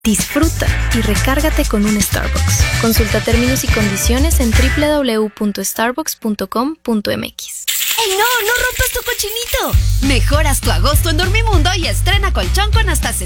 Disfruta y recárgate con un Starbucks. Consulta términos y condiciones en www.starbucks.com.mx. ¡Ey, no! ¡No rompas tu cochinito! Mejoras tu agosto en Dormimundo y estrena colchón con hasta